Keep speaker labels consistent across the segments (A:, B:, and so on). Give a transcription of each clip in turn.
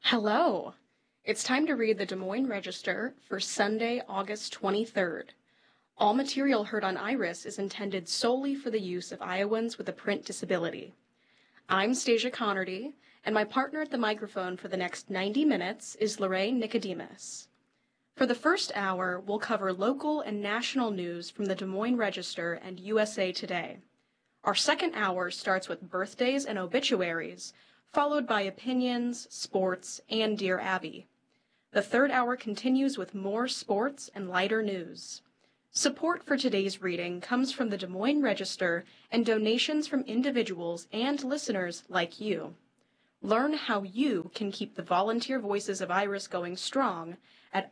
A: Hello! It's time to read the Des Moines Register for Sunday, August 23rd. All material heard on IRIS is intended solely for the use of Iowans with a print disability. I'm Stasia Connerty, and my partner at the microphone for the next 90 minutes is Lorraine Nicodemus. For the first hour, we'll cover local and national news from the Des Moines Register and USA Today. Our second hour starts with birthdays and obituaries, followed by opinions, sports, and Dear Abby. The third hour continues with more sports and lighter news. Support for today's reading comes from the Des Moines Register and donations from individuals and listeners like you. Learn how you can keep the volunteer voices of IRIS going strong at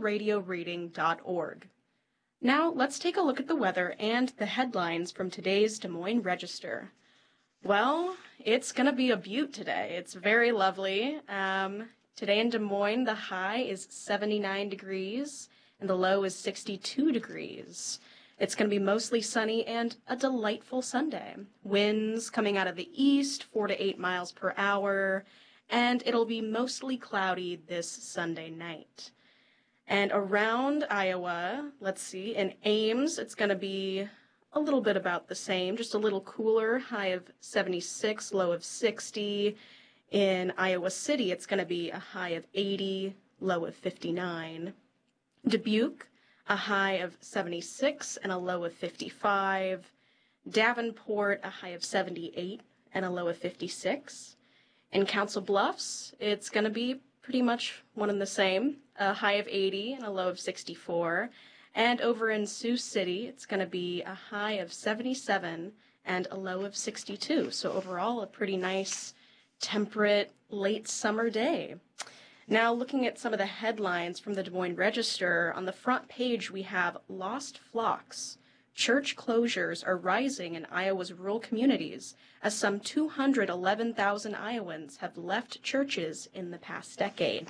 A: iowaradioreading.org. Now let's take a look at the weather and the headlines from today's Des Moines Register. Well, it's going to be a beaut today. It's very lovely. Today in Des Moines, the high is 79 degrees and the low is 62 degrees. It's going to be mostly sunny and a delightful Sunday. Winds coming out of the east, 4 to 8 miles per hour, and it'll be mostly cloudy this Sunday night. And around Iowa, let's see, in Ames, it's going to be a little bit about the same, just a little cooler, high of 76, low of 60. In Iowa City, it's going to be a high of 80, low of 59. Dubuque, a high of 76 and a low of 55. Davenport, a high of 78 and a low of 56. In Council Bluffs, it's going to be pretty much one and the same, a high of 80 and a low of 64. And over in Sioux City, it's going to be a high of 77 and a low of 62. So overall, a pretty nice, temperate, late summer day. Now, looking at some of the headlines from the Des Moines Register, on the front page we have Lost Flocks. Church closures are rising in Iowa's rural communities as some 211,000 Iowans have left churches in the past decade.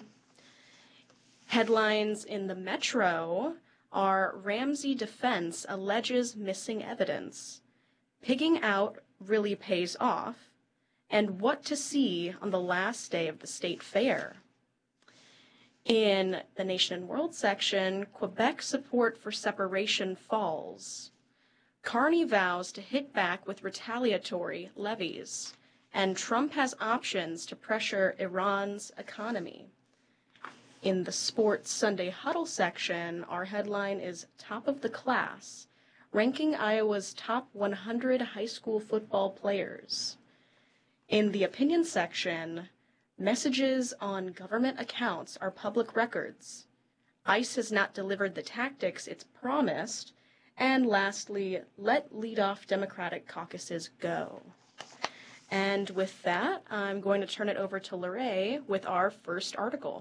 A: Headlines in the Metro are Ramsey defense alleges missing evidence, pigging out really pays off, and what to see on the last day of the state fair. In the Nation and World section, Quebec support for separation falls. Carney vows to hit back with retaliatory levies, and Trump has options to pressure Iran's economy. In the Sports Sunday Huddle section, our headline is Top of the Class, ranking Iowa's top 100 high school football players. In the Opinion section, messages on government accounts are public records. ICE has not delivered the tactics it's promised. And lastly, let lead-off Democratic caucuses go. And with that, I'm going to turn it over to Lorraine with our first article.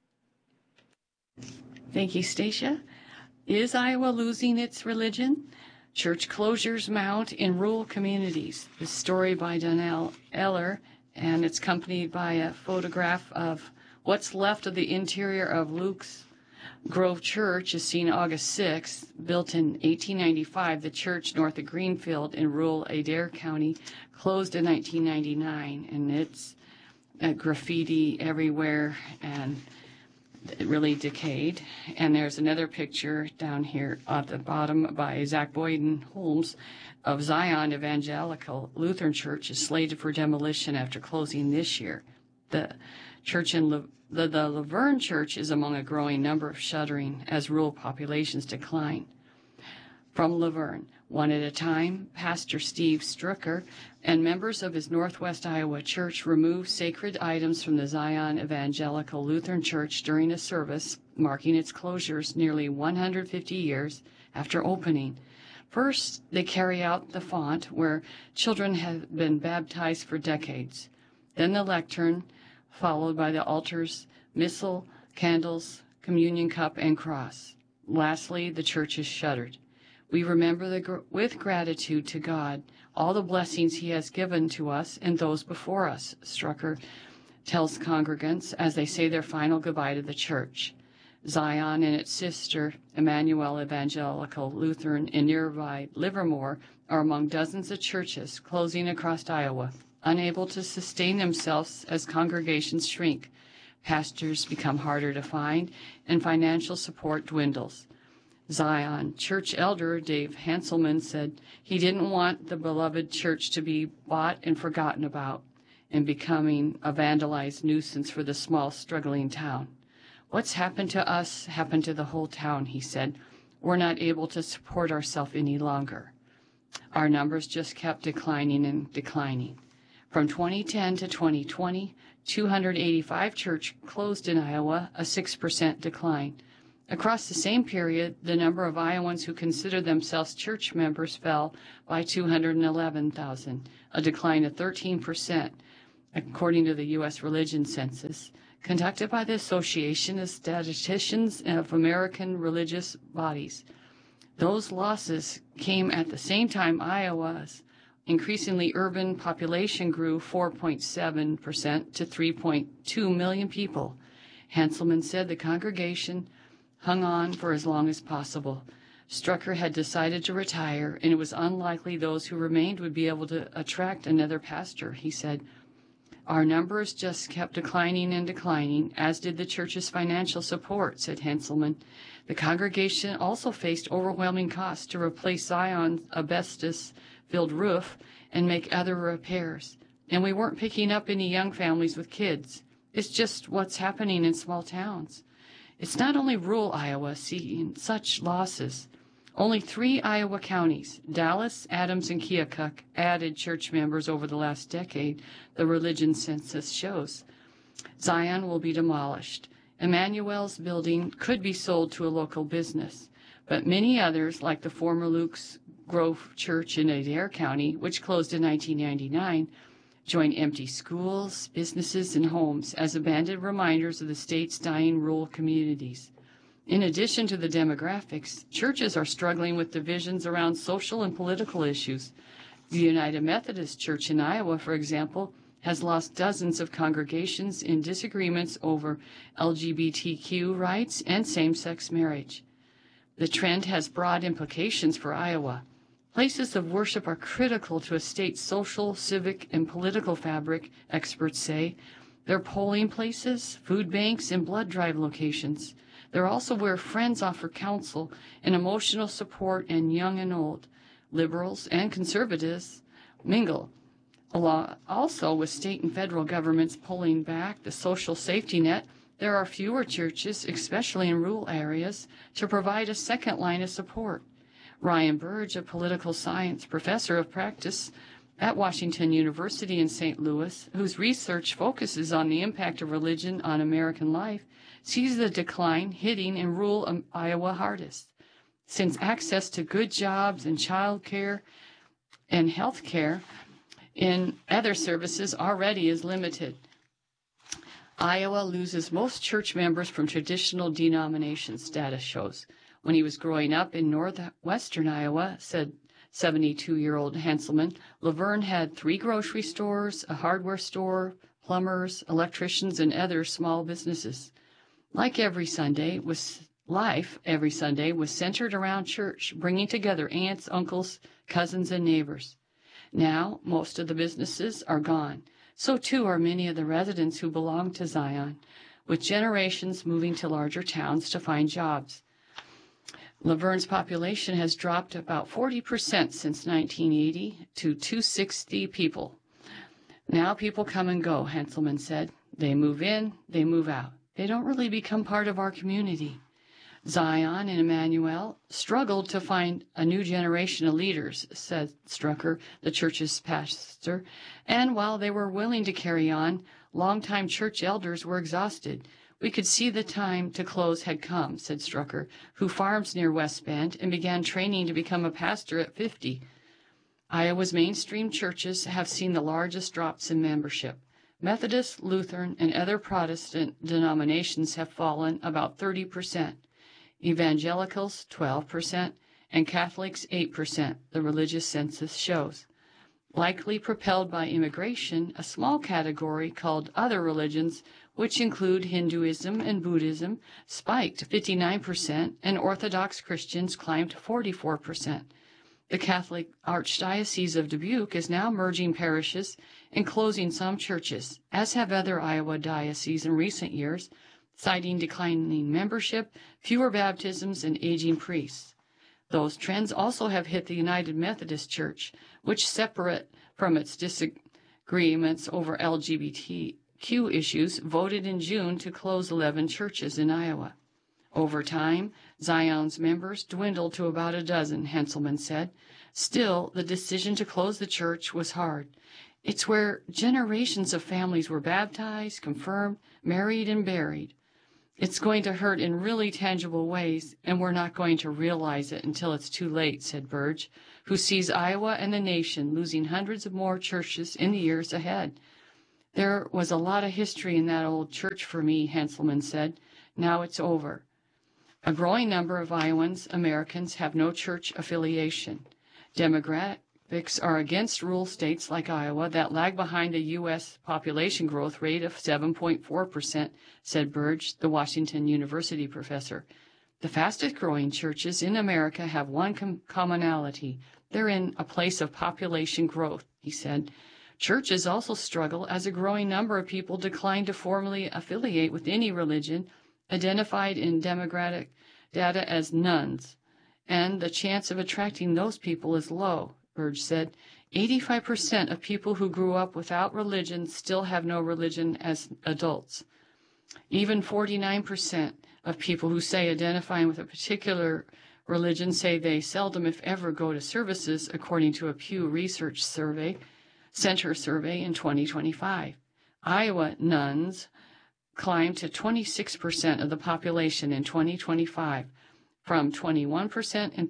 B: Thank you, Stacia. Is Iowa losing its religion? Church closures mount in rural communities. This story by Donnell Eller, and it's accompanied by a photograph of what's left of the interior of Luke's Grove Church, is seen August 6th. Built in 1895, the church north of Greenfield in rural Adair County closed in 1999, and it's graffiti everywhere, and it really decayed. And there's another picture down here at the bottom by Zach Boyden Holmes of Zion Evangelical Lutheran Church is slated for demolition after closing this year. The church in the Laverne Church is among a growing number of shuttering as rural populations decline. From Laverne, one at a time, Pastor Steve Strucker and members of his Northwest Iowa Church removed sacred items from the Zion Evangelical Lutheran Church during a service marking its closures nearly 150 years after opening. First, they carry out the font where children have been baptized for decades. Then the lectern, followed by the altars, missal, candles, communion cup, and cross. Lastly, the church is shuttered. We remember with gratitude to God all the blessings he has given to us and those before us, Strucker tells congregants as they say their final goodbye to the church. Zion and its sister, Emmanuel Evangelical Lutheran in nearby Livermore, are among dozens of churches closing across Iowa, unable to sustain themselves as congregations shrink. pastors become harder to find, and financial support dwindles. Zion church elder Dave Hanselman said he didn't want the beloved church to be bought and forgotten about and becoming a vandalized nuisance for the small, struggling town. What's happened to us happened to the whole town, he said. We're not able to support ourselves any longer. Our numbers just kept declining and declining. From 2010 to 2020, 285 churches closed in Iowa, a 6% decline. Across the same period, the number of Iowans who consider themselves church members fell by 211,000, a decline of 13%, according to the U.S. Religion Census, conducted by the Association of Statisticians of American Religious Bodies. Those losses came at the same time Iowa's increasingly urban population grew 4.7% to 3.2 million people. Hanselman said the congregation hung on for as long as possible. Strucker had decided to retire, and it was unlikely those who remained would be able to attract another pastor, he said. Our numbers just kept declining and declining, as did the church's financial support, said Hanselman. The congregation also faced overwhelming costs to replace Zion's asbestos-filled roof and make other repairs. And we weren't picking up any young families with kids. It's just what's happening in small towns. It's not only rural Iowa seeing such losses. Only 3 Iowa counties, Dallas, Adams, and Keokuk, added church members over the last decade, the religion census shows. Zion will be demolished. Emmanuel's building could be sold to a local business, but many others, like the former Luke's Grove Church in Adair County, which closed in 1999, join empty schools, businesses, and homes as abandoned reminders of the state's dying rural communities. In addition to the demographics, churches are struggling with divisions around social and political issues. The United Methodist Church in Iowa, for example, has lost dozens of congregations in disagreements over LGBTQ rights and same-sex marriage. The trend has broad implications for Iowa. Places of worship are critical to a state's social, civic, and political fabric, experts say. They're polling places, food banks, and blood drive locations. They're also where friends offer counsel and emotional support, and young and old, liberals and conservatives mingle. Also, with state and federal governments pulling back the social safety net, there are fewer churches, especially in rural areas, to provide a second line of support. Ryan Burge, a political science professor of practice at Washington University in St. Louis, whose research focuses on the impact of religion on American life, sees the decline hitting in rural Iowa hardest, since access to good jobs and child care and health care and other services already is limited. Iowa loses most church members from traditional denominations, data shows. When he was growing up in northwestern Iowa, said 72-year-old Hanselman, Laverne had 3 grocery stores, a hardware store, plumbers, electricians, and other small businesses. Life every Sunday was centered around church, bringing together aunts, uncles, cousins, and neighbors. Now, most of the businesses are gone. So, too, are many of the residents who belong to Zion, with generations moving to larger towns to find jobs. Laverne's population has dropped about 40% since 1980 to 260 people. Now people come and go, Hanselman said. They move in, they move out. They don't really become part of our community. Zion and Emmanuel struggled to find a new generation of leaders, said Strucker, the church's pastor, and while they were willing to carry on, longtime church elders were exhausted. We could see the time to close had come, said Strucker, who farms near West Bend and began training to become a pastor at 50. Iowa's mainstream churches have seen the largest drops in membership. Methodist, Lutheran, and other Protestant denominations have fallen about 30%. Evangelicals, 12%, and Catholics, 8%, the religious census shows. Likely propelled by immigration, a small category called other religions, which include Hinduism and Buddhism, spiked 59%, and Orthodox Christians climbed 44%. The Catholic Archdiocese of Dubuque is now merging parishes and closing some churches, as have other Iowa dioceses in recent years, citing declining membership, fewer baptisms, and aging priests. Those trends also have hit the United Methodist Church, which, separate from its disagreements over LGBTQ issues, voted in June to close 11 churches in Iowa. Over time, Zion's members dwindled to about a dozen, Henselman said. Still, the decision to close the church was hard. It's where generations of families were baptized, confirmed, married, and buried. It's going to hurt in really tangible ways, and we're not going to realize it until it's too late, said Burge, who sees Iowa and the nation losing hundreds of more churches in the years ahead. There was a lot of history in that old church for me, Henselman said. Now it's over. A growing number of Iowans Americans have no church affiliation. Demographics are against rural states like Iowa that lag behind a U.S. population growth rate of 7.4%, said Burge, the Washington University professor. The fastest growing churches in America have one commonality. They're in a place of population growth, he said. Churches also struggle as a growing number of people decline to formally affiliate with any religion identified in demographic data as nones, and the chance of attracting those people is low, Burge said. 85% of people who grew up without religion still have no religion as adults. Even 49% of people who say identifying with a particular religion say they seldom, if ever, go to services, according to a Pew Research Center survey in 2025. Iowa nones climbed to 26% of the population in 2025, from 21% in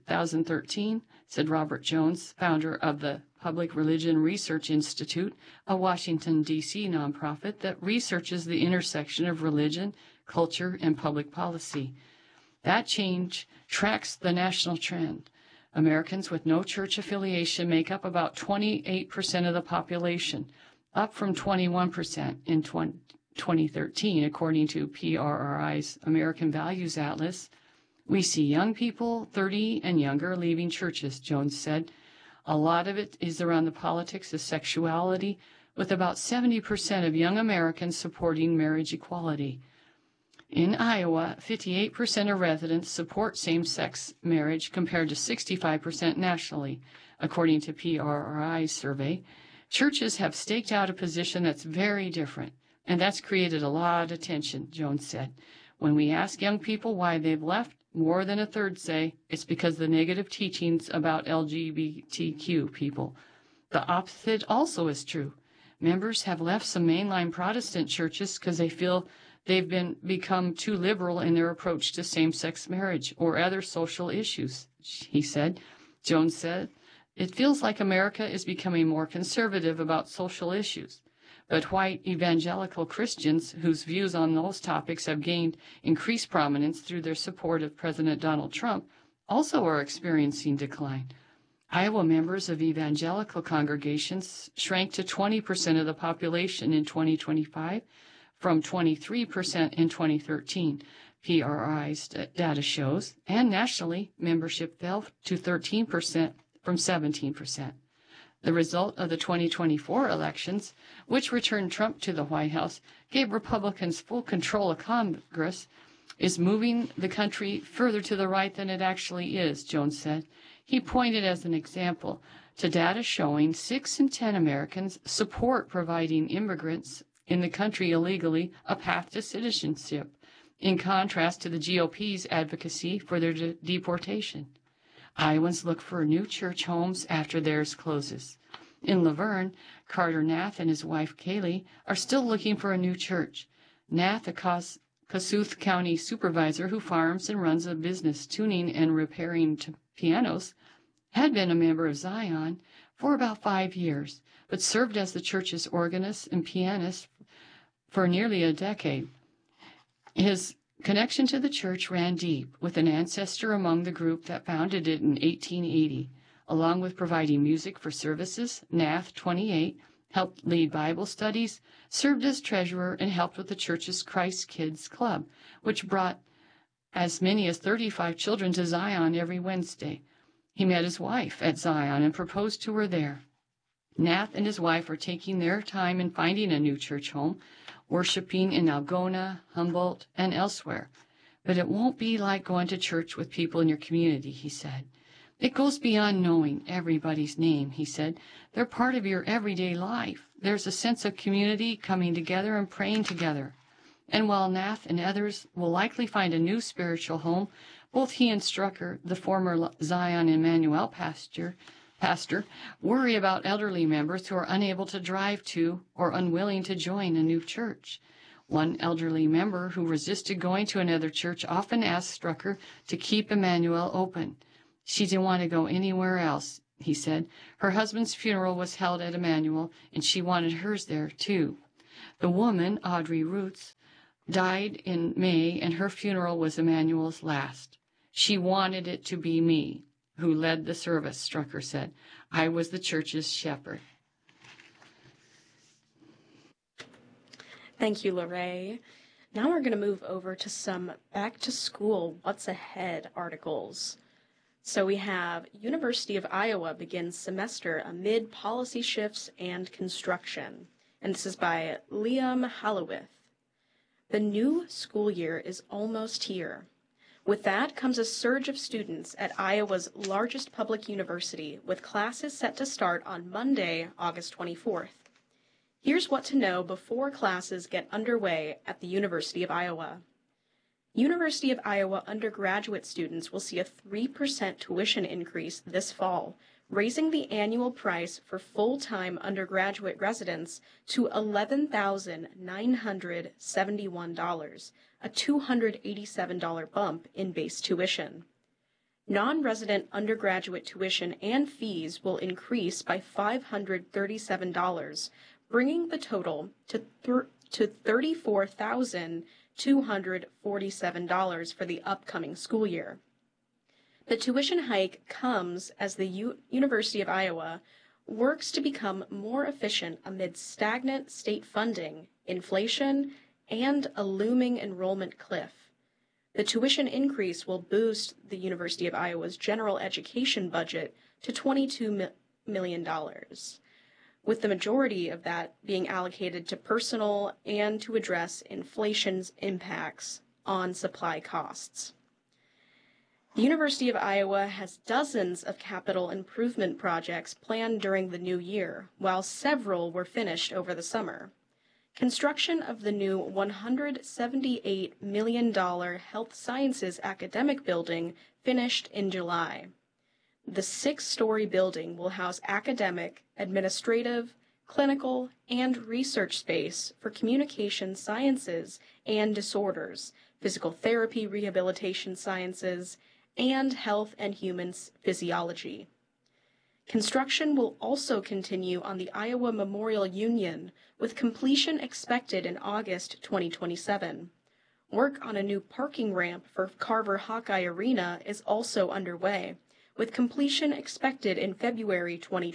B: 2013, said Robert Jones, founder of the Public Religion Research Institute, a Washington, D.C. nonprofit that researches the intersection of religion, culture, and public policy. That change tracks the national trend. Americans with no church affiliation make up about 28% of the population, up from 21% in 2013, according to PRRI's American Values Atlas. We see young people, 30 and younger, leaving churches, Jones said. A lot of it is around the politics of sexuality, with about 70% of young Americans supporting marriage equality. In Iowa, 58% of residents support same-sex marriage compared to 65% nationally, according to PRRI's survey. Churches have staked out a position that's very different, and that's created a lot of tension, Jones said. When we ask young people why they've left, more than a third say it's because of the negative teachings about LGBTQ people. The opposite also is true. Members have left some mainline Protestant churches because they feel they've become too liberal in their approach to same-sex marriage or other social issues, he said. Jones said, it feels like America is becoming more conservative about social issues. But white evangelical Christians whose views on those topics have gained increased prominence through their support of President Donald Trump also are experiencing decline. Iowa members of evangelical congregations shrank to 20% of the population in 2025 from 23% in 2013, PRI's data shows, and nationally, membership fell to 13% from 17%. The result of the 2024 elections, which returned Trump to the White House, gave Republicans full control of Congress, is moving the country further to the right than it actually is, Jones said. He pointed as an example to data showing 6 in 10 Americans support providing immigrants in the country illegally a path to citizenship, in contrast to the GOP's advocacy for their deportation. Iowans look for new church homes after theirs closes. In Laverne, Carter Nath and his wife Kaylee are still looking for a new church. Nath, a Kossuth County supervisor who farms and runs a business tuning and repairing pianos, had been a member of Zion for about 5 years, but served as the church's organist and pianist for nearly a decade. His connection to the church ran deep, with an ancestor among the group that founded it in 1880. Along with providing music for services, Nath, 28, helped lead Bible studies, served as treasurer, and helped with the church's Christ Kids Club, which brought as many as 35 children to Zion every Wednesday. He met his wife at Zion and proposed to her there. Nath and his wife are taking their time in finding a new church home, worshiping in Algona, Humboldt, and elsewhere. But it won't be like going to church with people in your community, he said. It goes beyond knowing everybody's name, he said. They're part of your everyday life. There's a sense of community, coming together and praying together. And while Nath and others will likely find a new spiritual home, both he and Strucker, the former Zion Emmanuel pastor, worry about elderly members who are unable to drive to or unwilling to join a new church. One elderly member who resisted going to another church often asked Strucker to keep Emmanuel open. She didn't want to go anywhere else, he said. Her husband's funeral was held at Emmanuel, and she wanted hers there, too. The woman, Audrey Roots, died in May, and her funeral was Emmanuel's last. She wanted it to be me who led the service, Strucker said. I was the church's shepherd.
A: Thank you, Lorraine. Now we're going to move over to some back-to-school What's Ahead articles. So we have University of Iowa begins semester amid policy shifts and construction. And this is by Liam Hallowith. The new school year is almost here. With that comes a surge of students at Iowa's largest public university, with classes set to start on Monday, August 24th. Here's what to know before classes get underway at the University of Iowa. University of Iowa undergraduate students will see a 3% tuition increase this fall, raising the annual price for full-time undergraduate residents to $11,971, a $287 bump in base tuition. Non-resident undergraduate tuition and fees will increase by $537, bringing the total to $34,247 for the upcoming school year. The tuition hike comes as the University of Iowa works to become more efficient amid stagnant state funding, inflation, and a looming enrollment cliff. The tuition increase will boost the University of Iowa's general education budget to $22 million, with the majority of that being allocated to personnel and to address inflation's impacts on supply costs. The University of Iowa has dozens of capital improvement projects planned during the new year, while several were finished over the summer. Construction of the new $178 million Health Sciences Academic Building finished in July. The 6-story building will house academic, administrative, clinical, and research space for communication sciences and disorders, physical therapy rehabilitation sciences, and health and human physiology. Construction will also continue on the Iowa Memorial Union, with completion expected in August 2027. Work on a new parking ramp for Carver Hawkeye Arena is also underway, with completion expected in February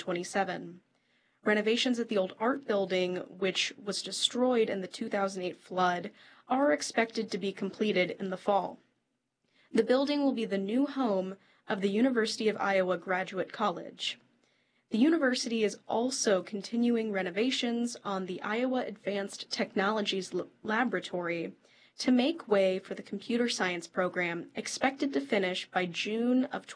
A: 2027. Renovations at the old art building, which was destroyed in the 2008 flood, are expected to be completed in the fall. The building will be the new home of the University of Iowa Graduate College. The university is also continuing renovations on the Iowa Advanced Technologies Laboratory to make way for the computer science program expected to finish by June of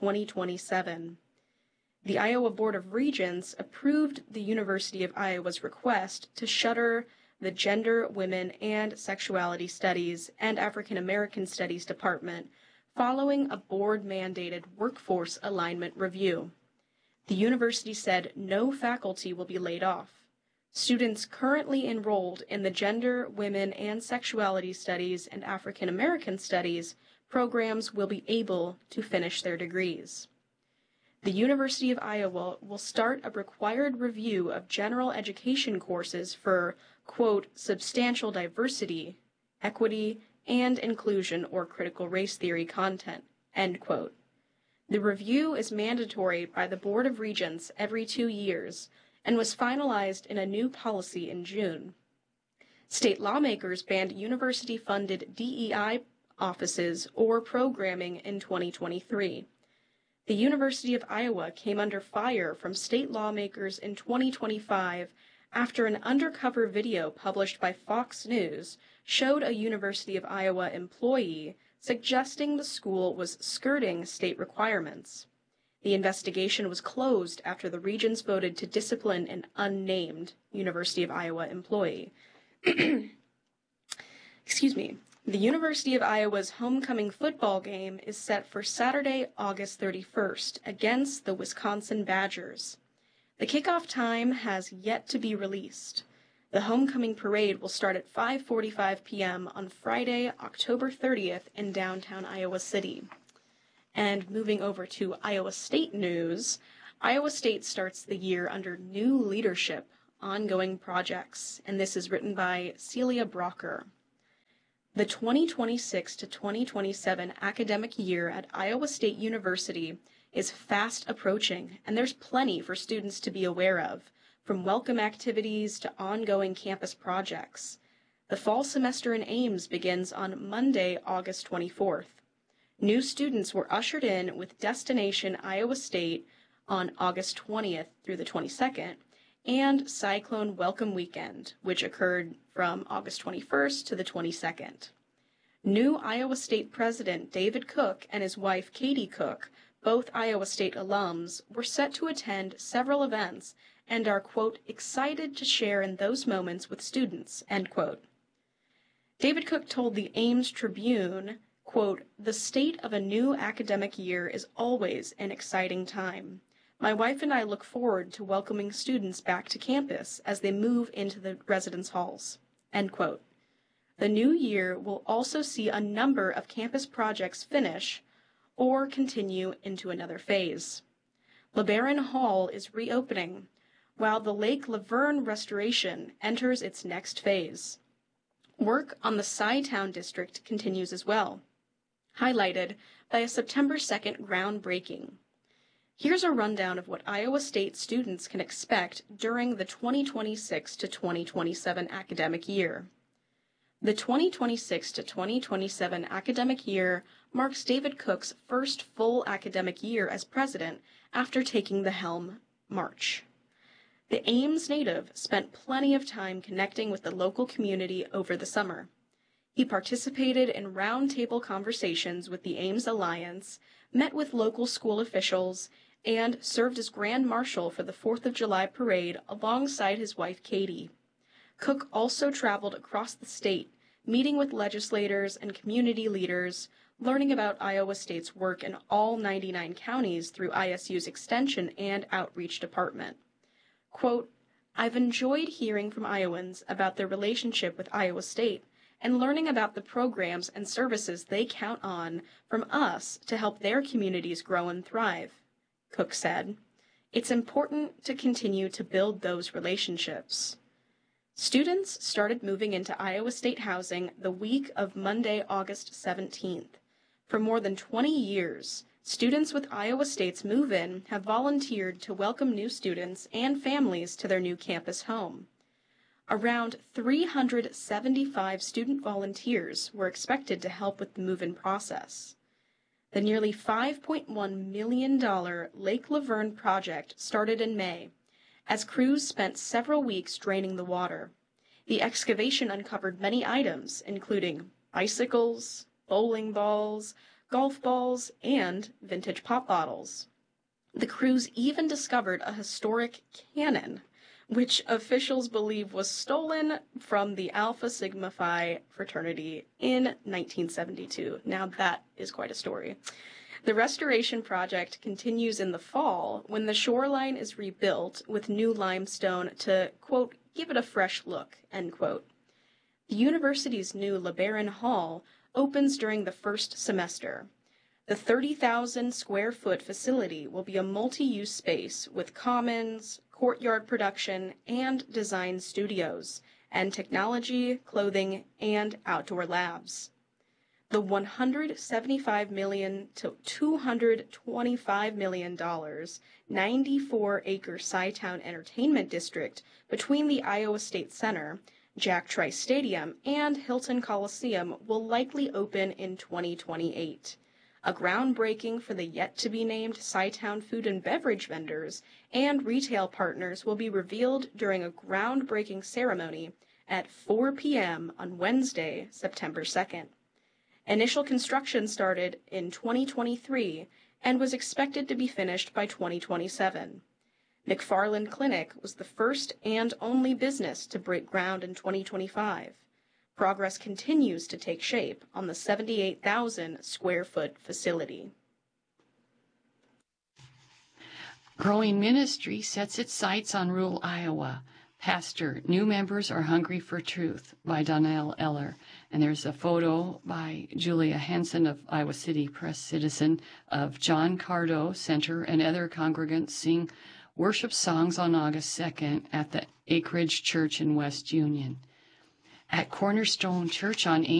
A: 2027. The Iowa Board of Regents approved the University of Iowa's request to shutter the Gender, Women, and Sexuality Studies and African American Studies Department following a board-mandated workforce alignment review. The university said no faculty will be laid off. Students currently enrolled in the Gender, Women, and Sexuality Studies and African American Studies programs will be able to finish their degrees. The University of Iowa will start a required review of general education courses for, quote, substantial diversity, equity, and inclusion or critical race theory content, end quote. The review is mandatory by the Board of Regents every 2 years and was finalized in a new policy in June. State lawmakers banned university-funded DEI offices or programming in 2023. The University of Iowa came under fire from state lawmakers in 2025 after an undercover video published by Fox News showed a University of Iowa employee suggesting the school was skirting state requirements. The investigation was closed after the Regents voted to discipline an unnamed University of Iowa employee. Excuse me. The University of Iowa's homecoming football game is set for Saturday, August 31st against the Wisconsin Badgers. The kickoff time has yet to be released. The homecoming parade will start at 5:45 p.m. on Friday, October 30th in downtown Iowa City. And moving over to Iowa State news, Iowa State starts the year under new leadership, ongoing projects, and this is written by Celia Brocker. The 2026 to 2027 academic year at Iowa State University is fast approaching, and there's plenty for students to be aware of, from welcome activities to ongoing campus projects. The fall semester in Ames begins on Monday, August 24th. New students were ushered in with Destination Iowa State on August 20th through the 22nd, and Cyclone Welcome Weekend, which occurred from August 21st to the 22nd. New Iowa State President David Cook and his wife Katie Cook, both Iowa State alums, were set to attend several events and are, quote, excited to share in those moments with students, end quote. David Cook told the Ames Tribune, quote, the state of a new academic year is always an exciting time. My wife and I look forward to welcoming students back to campus as they move into the residence halls, end quote. The new year will also see a number of campus projects finish or continue into another phase. LeBaron Hall is reopening, while the Lake Laverne restoration enters its next phase. Work on the Cytown district continues as well, highlighted by a September 2nd groundbreaking. Here's a rundown of what Iowa State students can expect during the 2026 to 2027 academic year. The 2026 to 2027 academic year marks David Cook's first full academic year as president after taking the helm March. The Ames native spent plenty of time connecting with the local community over the summer. He participated in roundtable conversations with the Ames Alliance, met with local school officials, and served as Grand Marshal for the 4th of July parade alongside his wife Katie. Cook also traveled across the state, meeting with legislators and community leaders, learning about Iowa State's work in all 99 counties through ISU's Extension and Outreach Department. Quote, I've enjoyed hearing from Iowans about their relationship with Iowa State and learning about the programs and services they count on from us to help their communities grow and thrive, Cook said. It's important to continue to build those relationships. Students started moving into Iowa State housing the week of Monday, August 17th. For more than 20 years, students with Iowa State's Move-In have volunteered to welcome new students and families to their new campus home. Around 375 student volunteers were expected to help with the move-in process. The nearly $5.1 million Lake Laverne project started in May, as crews spent several weeks draining the water. The excavation uncovered many items, including bicycles, bowling balls, golf balls, and vintage pop bottles. The crews even discovered a historic cannon, which officials believe was stolen from the Alpha Sigma Phi fraternity in 1972. Now that is quite a story. The restoration project continues in the fall when the shoreline is rebuilt with new limestone to, quote, give it a fresh look, end quote. The university's new LeBaron Hall opens during the first semester. The 30,000 square foot facility will be a multi-use space with commons, courtyard production, and design studios, and technology, clothing, and outdoor labs. The $175 million to $225 million 94-acre Cytown Entertainment District between the Iowa State Center, Jack Trice Stadium, and Hilton Coliseum will likely open in 2028. A groundbreaking for the yet-to-be-named SciTown food and beverage vendors and retail partners will be revealed during a groundbreaking ceremony at 4 p.m. on Wednesday, September 2nd. Initial construction started in 2023 and was expected to be finished by 2027. McFarland Clinic was the first and only business to break ground in 2025. Progress continues to take shape on the 78,000 square foot facility.
B: Growing Ministry sets its sights on rural Iowa. Pastor, New Members Are Hungry for Truth by Donnell Eller. And there's a photo by Julia Hansen of Iowa City Press Citizen of John Cardo Center and other congregants sing worship songs on August 2nd at the Acreage Church in West Union. At Cornerstone Church on